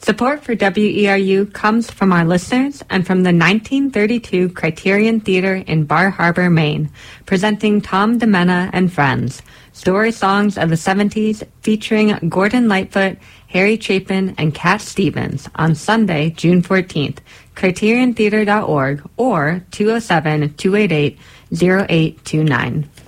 Support for WERU comes from our listeners and from the 1932 Criterion Theater in Bar Harbor, Maine, presenting Tom DeMena and Friends, story songs of the 70s featuring Gordon Lightfoot, Harry Chapin, and Cat Stevens on Sunday, June 14th, criteriontheater.org or 207-288-0829.